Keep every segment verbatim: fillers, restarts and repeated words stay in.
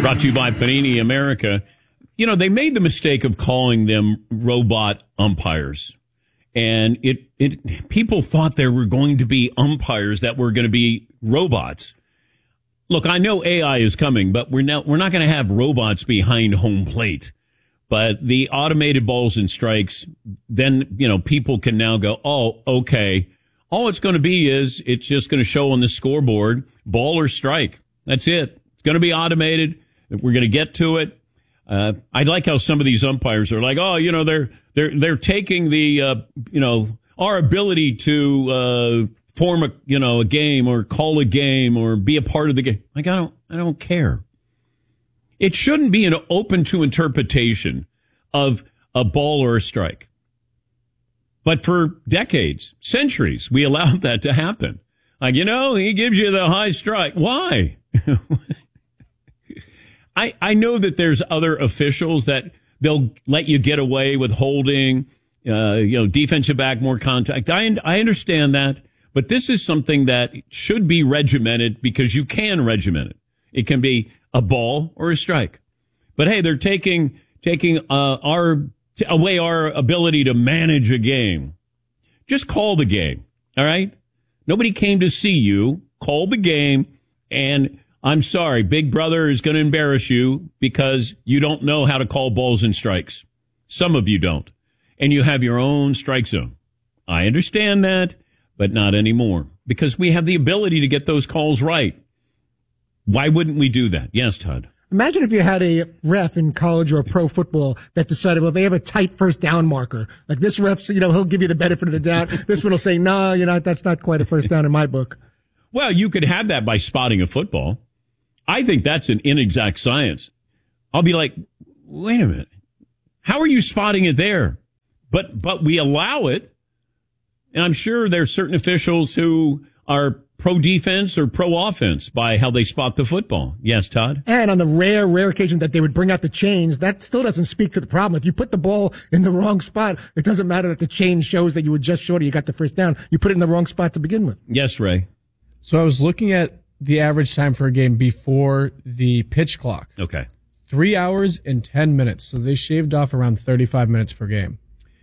Brought to you by Panini America. You know, they made the mistake of calling them robot umpires. And it, it, people thought there were going to be umpires that were going to be robots. Look, I know A I is coming, but we're not, we're not going to have robots behind home plate. But the automated balls and strikes, then, you know, people can now go, oh, okay. All it's going to be is it's just going to show on the scoreboard, ball or strike. That's it. It's going to be automated. We're going to get to it. Uh, I like how some of these umpires are like, oh, you know, they're they're they're taking the uh, you know our ability to uh, form a you know a game or call a game or be a part of the game. Like I don't I don't care. It shouldn't be an open to interpretation of a ball or a strike. But for decades, centuries, we allowed that to happen. Like, you know, he gives you the high strike. Why? I, I know that there's other officials that they'll let you get away with holding, uh, you know, defensive back, more contact. I, I understand that, but this is something that should be regimented because you can regiment it. It can be a ball or a strike. But hey, they're taking, taking, uh, our, away our ability to manage a game. Just call the game. All right. Nobody came to see you. Call the game and I'm sorry, Big Brother is going to embarrass you because you don't know how to call balls and strikes. Some of you don't. And you have your own strike zone. I understand that, but not anymore because we have the ability to get those calls right. Why wouldn't we do that? Yes, Todd. Imagine if you had a ref in college or pro football that decided, well, they have a tight first down marker. Like this ref, you know, he'll give you the benefit of the doubt. This one will say, no, you know, that's not quite a first down in my book. Well, you could have that by spotting a football. I think that's an inexact science. I'll be like, wait a minute. How are you spotting it there? But but we allow it. And I'm sure there's certain officials who are pro defense or pro offense by how they spot the football. Yes, Todd? And on the rare, rare occasion that they would bring out the chains, that still doesn't speak to the problem. If you put the ball in the wrong spot, it doesn't matter that the chain shows that you were just short or you got the first down. You put it in the wrong spot to begin with. Yes, Ray. So I was looking at the average time for a game before the pitch clock. Okay. Three hours and ten minutes. So they shaved off around thirty-five minutes per game.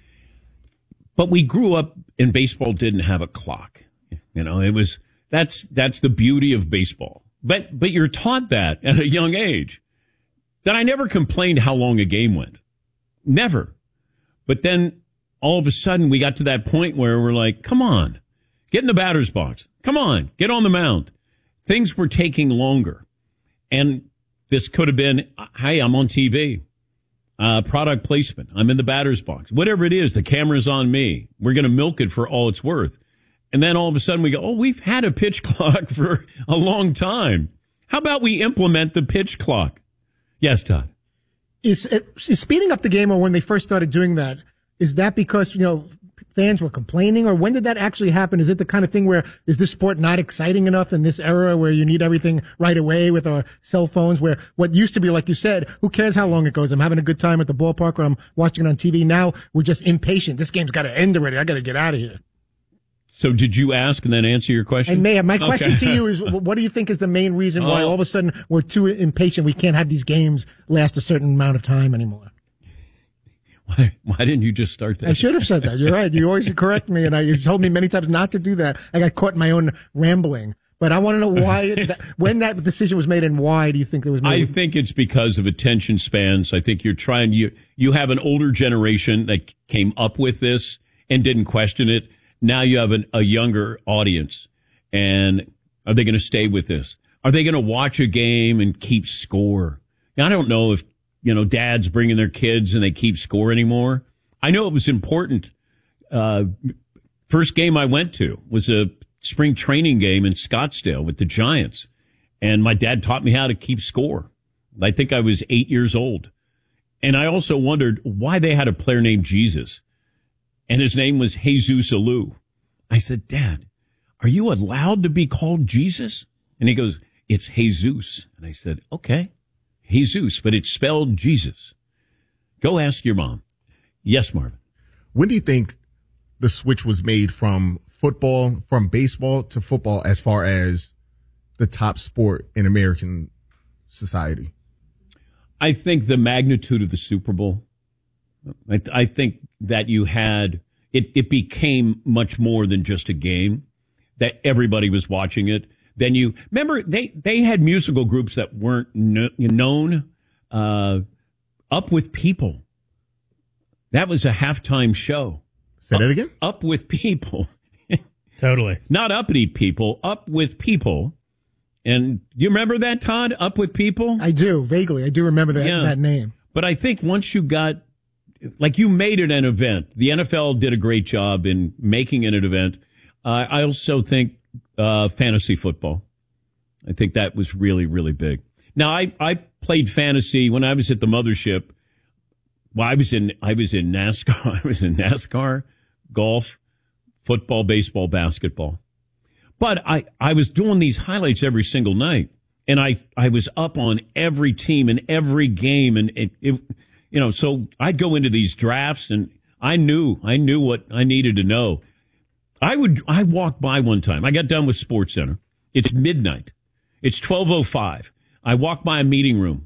But we grew up and baseball didn't have a clock. You know, it was, that's, that's the beauty of baseball. But, but you're taught that at a young age. That I never complained how long a game went. Never. But then all of a sudden we got to that point where we're like, come on, get in the batter's box. Come on, get on the mound. Things were taking longer. And this could have been, hey, I'm on T V. Uh, product placement. I'm in the batter's box. Whatever it is, the camera's on me. We're going to milk it for all it's worth. And then all of a sudden we go, oh, we've had a pitch clock for a long time. How about we implement the pitch clock? Yes, Todd. Is, is speeding up the game, or when they first started doing that, is that because, you know, fans were complaining, or when did that actually happen? Is it the kind of thing where is this sport not exciting enough in this era where you need everything right away with our cell phones, where what used to be, like you said, who cares how long it goes? I'm having a good time at the ballpark or I'm watching it on T V. Now we're just impatient. This game's got to end already. I got to get out of here. So did you ask and then answer your question? And Mayor, my question okay. to you is, what do you think is the main reason why oh. all of a sudden we're too impatient? We can't have these games last a certain amount of time anymore. Why, why didn't you just start that? I should have said that. You're right. You always correct me, and I, you told me many times not to do that. I got caught in my own rambling. But I want to know why, that, when that decision was made, and why do you think it was made? I think it's because of attention spans. I think you're trying, you, you have an older generation that came up with this and didn't question it. Now you have an, a younger audience. And are they going to stay with this? Are they going to watch a game and keep score? Now, I don't know if, you know, dads bringing their kids and they keep score anymore. I know it was important. Uh, first game I went to was a spring training game in Scottsdale with the Giants. And my dad taught me how to keep score. I think I was eight years old. And I also wondered why they had a player named Jesus. And his name was Jesus Alou. I said, Dad, are you allowed to be called Jesus? And he goes, it's Jesus. And I said, okay, Jesus, but it's spelled Jesus. Go ask your mom. Yes, Marvin. When do you think the switch was made from football, from baseball to football as far as the top sport in American society? I think the magnitude of the Super Bowl, I, I think that you had, it, it became much more than just a game, that everybody was watching it. Then you, remember, they, they had musical groups that weren't kn- known, uh, Up With People. That was a halftime show. Say up, that again? Up With People. Totally. Not uppity people, Up With People. And you remember that, Todd? Up With People? I do, vaguely. I do remember that, Yeah. that name. But I think once you got, like you made it an event. The N F L did a great job in making it an event. Uh, I also think uh, fantasy football. I think that was really, really big. Now, I, I played fantasy when I was at the mothership. Well, I was in I was in NASCAR. I was in NASCAR, golf, football, baseball, basketball. But I, I was doing these highlights every single night, and I, I was up on every team and every game, and it, it, you know, so I'd go into these drafts, and I knew I knew what I needed to know. I would I walked by one time. I got done with Sports Center. It's midnight. It's twelve oh five. I walk by a meeting room.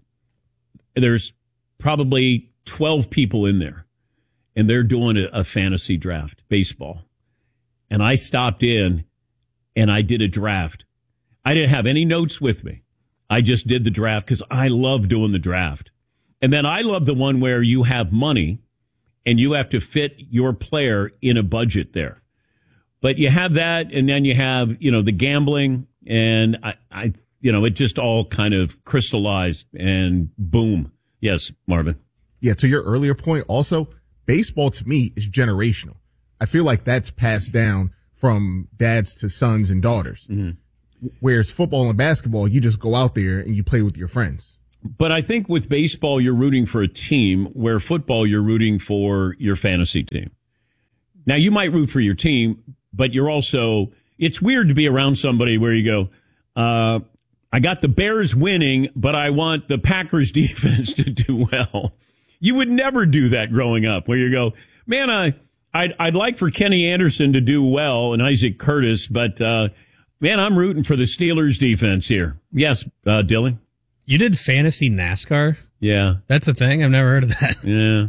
There's probably twelve people in there, and they're doing a, a fantasy draft, baseball. And I stopped in. And I did a draft. I didn't have any notes with me. I just did the draft because I love doing the draft. And then I love the one where you have money and you have to fit your player in a budget there. But you have that, and then you have, you know, the gambling, and I, I you know, it just all kind of crystallized, and boom. Yes, Marvin. Yeah, to your earlier point, also, baseball to me is generational. I feel like that's passed down from dads to sons and daughters. Mm-hmm. Whereas football and basketball, you just go out there and you play with your friends. But I think with baseball, you're rooting for a team, where football, you're rooting for your fantasy team. Now, you might root for your team, but you're also, it's weird to be around somebody where you go, uh, I got the Bears winning, but I want the Packers defense to do well. You would never do that growing up, where you go, man, I, I'd, I'd like for Kenny Anderson to do well and Isaac Curtis, but, uh, man, I'm rooting for the Steelers defense here. Yes, uh, Dylan? You did fantasy NASCAR? Yeah. That's a thing? I've never heard of that. Yeah.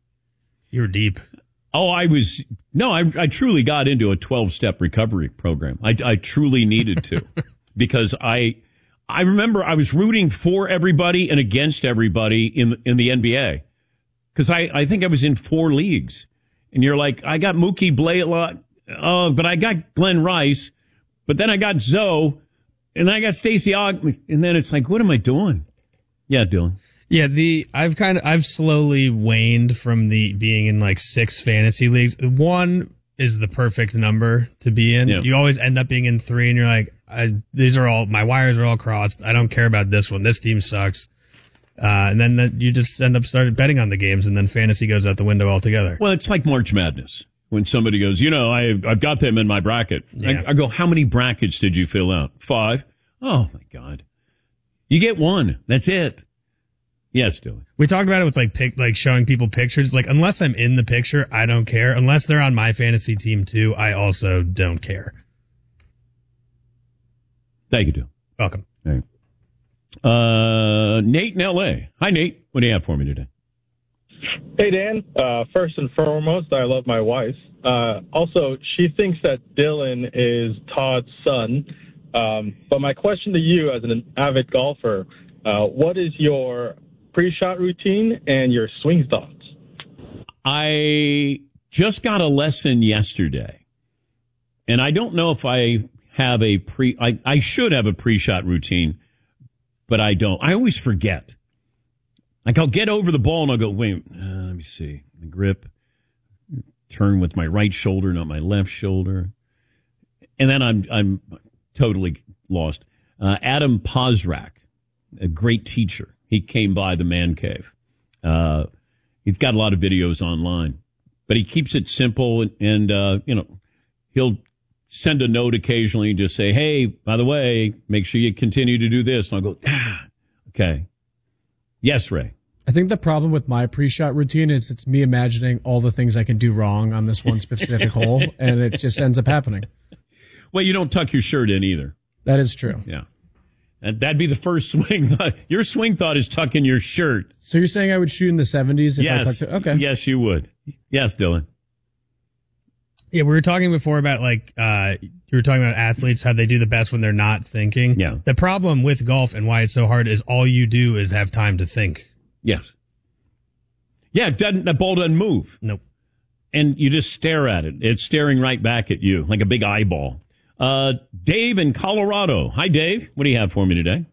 You were deep. Oh, I was, no, I, I truly got into a twelve-step recovery program. I, I truly needed to, because I, I remember I was rooting for everybody and against everybody in, in the N B A. Because I, I think I was in four leagues. And you're like, I got Mookie Blaylock, uh, but I got Glenn Rice, but then I got Zoe, and then I got Stacey Ogg, and then it's like, what am I doing? Yeah, Dylan. Yeah, the I've kind of I've slowly waned from the being in like six fantasy leagues. One is the perfect number to be in. Yeah. You always end up being in three, and you're like, I, these are all my wires are all crossed. I don't care about this one. This team sucks. Uh, and then the, you just end up started betting on the games, and then fantasy goes out the window altogether. Well, it's like March Madness. When somebody goes, you know, I, I've got them in my bracket. Yeah. I, I go, how many brackets did you fill out? Five. Oh, my God. You get one. That's it. Yes, Dylan. We talked about it with like pic, like showing people pictures. Like, unless I'm in the picture, I don't care. Unless they're on my fantasy team too, I also don't care. Thank you, Dylan. Welcome. All right. Uh, Nate in L A. Hi, Nate. What do you have for me today? Hey, Dan. Uh, first and foremost, I love my wife. Uh, also, she thinks that Dylan is Todd's son. Um, but my question to you, as an avid golfer, uh, what is your pre-shot routine and your swing thoughts? I just got a lesson yesterday, and I don't know if I have a pre. I, I should have a pre-shot routine, but I don't. I always forget. Like, I'll get over the ball and I'll go, wait, uh, let me see. The grip, turn with my right shoulder, not my left shoulder. And then I'm I'm totally lost. Uh, Adam Pozrak, a great teacher. He came by the man cave. Uh, he's got a lot of videos online, but he keeps it simple. And, and uh, you know, he'll send a note occasionally and just say, hey, by the way, make sure you continue to do this. And I'll go, ah, okay. Yes, Ray. I think the problem with my pre-shot routine is it's me imagining all the things I can do wrong on this one specific hole, and it just ends up happening. Well, you don't tuck your shirt in either. That is true. Yeah. And that'd be the first swing thought. Your swing thought is tuck in your shirt. So you're saying I would shoot in the seventies if Yes. I tucked it? Okay. Yes, you would. Yes, Dylan. Yeah, we were talking before about like uh you were talking about athletes, how they do the best when they're not thinking. Yeah. The problem with golf and why it's so hard is all you do is have time to think. Yes. Yeah, it doesn't, that ball doesn't move. Nope. And you just stare at it. It's staring right back at you like a big eyeball. Uh, Dave in Colorado. Hi, Dave. What do you have for me today?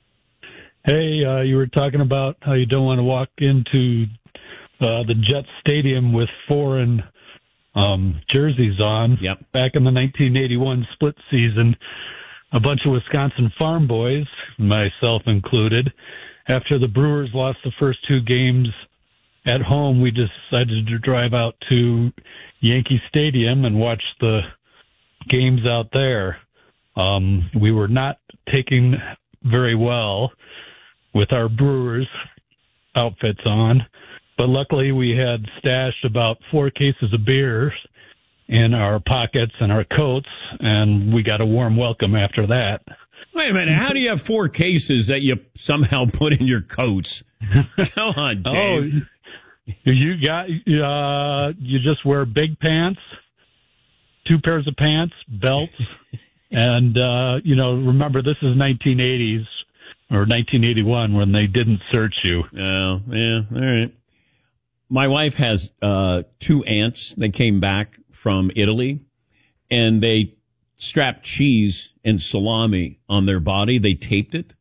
Hey, uh, you were talking about how you don't want to walk into uh, the Jets Stadium with foreign um, jerseys on. Yep. Back in the nineteen eighty-one split season, a bunch of Wisconsin farm boys, myself included, after the Brewers lost the first two games at home, we decided to drive out to Yankee Stadium and watch the games out there. Um, we were not taking very well with our Brewers outfits on, but luckily we had stashed about four cases of beers in our pockets and our coats, and we got a warm welcome after that. Wait a minute. How do you have four cases that you somehow put in your coats? Come on, Dave. Oh, you got, uh, you just wear big pants, two pairs of pants, belts, and, uh, you know, remember this is nineteen eighties or nineteen eighty-one when they didn't search you. Oh, yeah. All right. My wife has uh, two aunts that came back from Italy, and they strapped cheese and salami on their body. They taped it,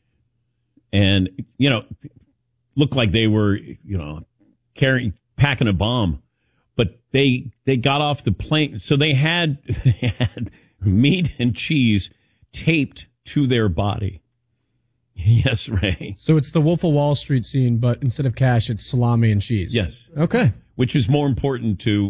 and, you know, looked like they were, you know, carrying, packing a bomb. But they they got off the plane, so they had, they had meat and cheese taped to their body. Yes, Ray. So it's the Wolf of Wall Street scene, but instead of cash, it's salami and cheese. Yes. Okay. Which is more important to